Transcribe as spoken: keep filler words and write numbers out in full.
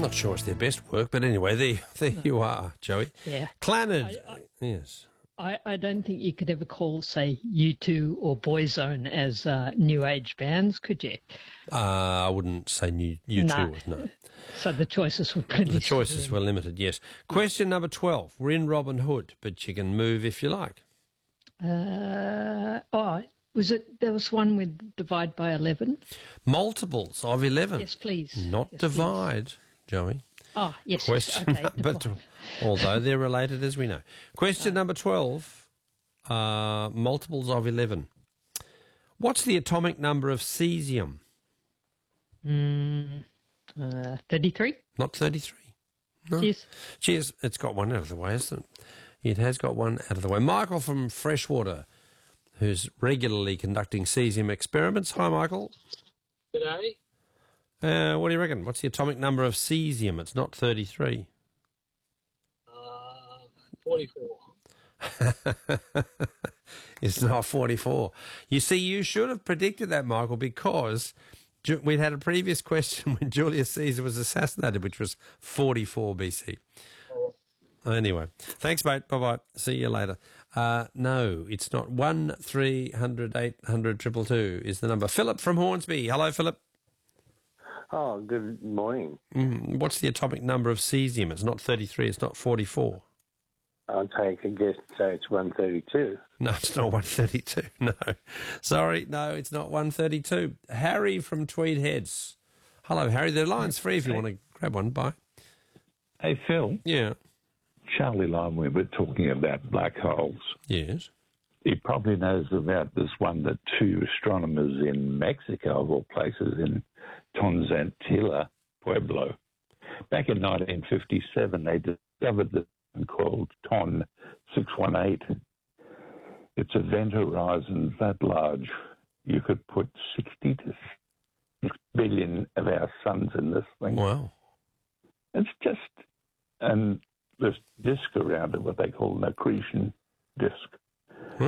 not sure it's their best work, but anyway, there, there you are, Joey. Yeah. Clannad, I, I, yes. I, I don't think you could ever call, say, U two or Boyzone as uh, new age bands, could you? Uh, I wouldn't say new U two Nah. was, no. So the choices were pretty The choices slim. were limited, yes. Question number twelve. We're in Robin Hood, but you can move if you like. Uh, oh, was it, there was one with divide by eleven? Multiples of eleven. Yes, please. Not Yes, divide, please. Joey. Oh, yes. Question Okay, number divide. tw- although they're related, as we know. Question number twelve, uh, multiples of eleven. What's the atomic number of cesium? Mm, uh, thirty-three? Not thirty-three. No. Yes. Cheers. It's got one out of the way, hasn't it? It has got one out of the way. Michael from Freshwater, who's regularly conducting cesium experiments. Hi, Michael. G'day. Uh, what do you reckon? What's the atomic number of cesium? It's not thirty-three. Uh, forty-four. It's not forty-four. You see, you should have predicted that, Michael, because Ju- we'd had a previous question when Julius Caesar was assassinated, which was forty-four B C. Oh. Anyway, thanks, mate. Bye-bye. See you later. Uh, no, it's not. one three hundred eight hundred two two two is the number. Philip from Hornsby. Hello, Philip. Oh, good morning. Mm, what's the atomic number of cesium? It's not thirty-three. It's not forty-four. I'll take a guess and say it's one thirty-two. No, it's not one thirty-two. No. Sorry, no, it's not one thirty-two. Harry from Tweed Heads. Hello, Harry. The line's free if you want to grab one. Bye. Hey, Phil. Yeah. Charlie Lime, we were talking about black holes. Yes. He probably knows about this one that two astronomers in Mexico, of all places, in Tonzantilla, Pueblo, back in nineteen fifty-seven, they discovered this one called Ton six one eight. It's event horizon that large. You could put sixty to six billion of our suns in this thing. Wow. It's just, and this disk around it, what they call an accretion disk.